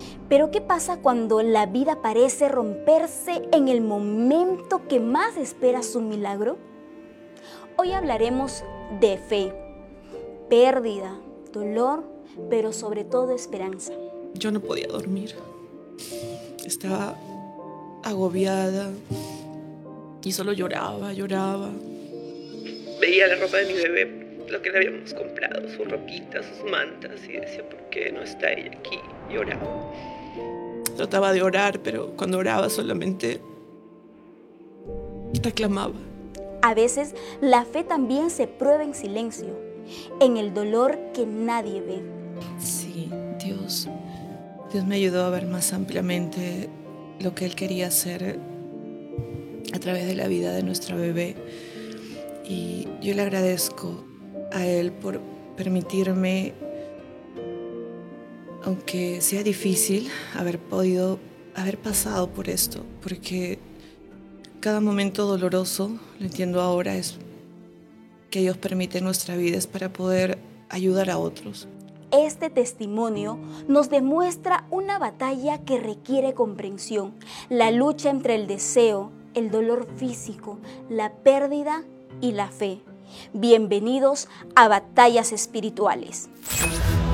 Pero ¿qué pasa cuando la vida parece romperse en el momento que más esperas un milagro? Hoy hablaremos de fe, pérdida, dolor, pero sobre todo esperanza. Yo no podía dormir. Estaba agobiada y solo lloraba. Veía la ropa de mi bebé, lo que le habíamos comprado, sus ropitas, sus mantas, y decía, ¿por qué no está ella aquí? Lloraba. Trataba de orar, pero cuando oraba solamente reclamaba. A veces la fe también se prueba en silencio, en el dolor que nadie ve. Sí, Dios me ayudó a ver más ampliamente lo que Él quería hacer a través de la vida de nuestra bebé. Y yo le agradezco a Él por permitirme, aunque sea difícil, haber pasado por esto, porque cada momento doloroso, lo entiendo ahora, es que Dios permite en nuestra vida es para poder ayudar a otros. Este testimonio nos demuestra una batalla que requiere comprensión, la lucha entre el deseo, el dolor físico, la pérdida y la fe. Bienvenidos a Batallas Espirituales.